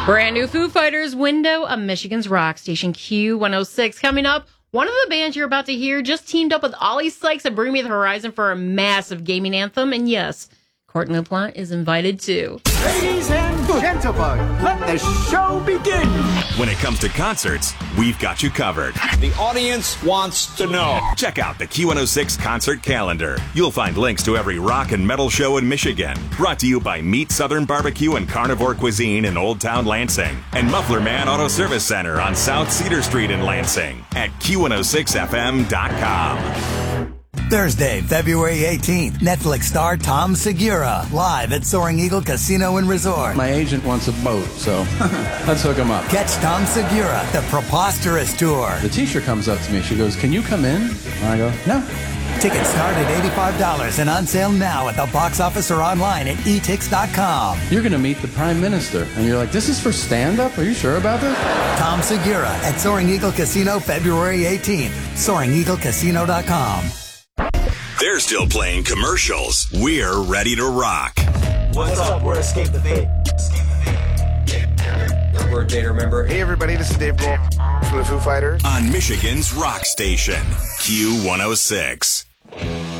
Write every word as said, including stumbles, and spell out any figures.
Brand new Foo Fighters, Window of Michigan's rock station Q one oh six. Coming up, one of the bands you're about to hear just teamed up with Ollie Sykes and Bring Me the Horizon for a massive gaming anthem. And yes, Courtney LaPlante is invited too. Ladies and gentlemen, let the show begin. When it comes to concerts, we've got you covered. The audience wants to know. Check out the Q one oh six concert calendar. You'll find links to every rock and metal show in Michigan. Brought to you by Meat Southern Barbecue and Carnivore Cuisine in Old Town Lansing. And Muffler Man Auto Service Center on South Cedar Street in Lansing at Q one oh six F M dot com. Thursday, February eighteenth, Netflix star Tom Segura, live at Soaring Eagle Casino and Resort. My agent wants a boat, so let's hook him up. Catch Tom Segura, the Preposterous Tour. The teacher comes up to me. She goes, "Can you come in?" And I go, "No." Tickets start at eighty-five dollars and on sale now at the box office or online at e tix dot com. You're going to meet the Prime Minister. And you're like, "This is for stand-up? Are you sure about this?" Tom Segura at Soaring Eagle Casino, February eighteenth. soaring eagle casino dot com. They're still playing commercials. We're ready to rock. What's up? We're Escape the Fate. Escape the Fate. We're a data member. Hey everybody, this is Dave Grohl from the Foo Fighters. On Michigan's rock station, Q one oh six.